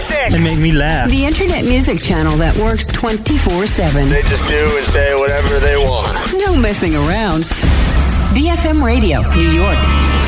sick. They make me laugh. The internet music channel that works 24/7. They just do and say whatever they want. No messing around. BFM Radio, New York.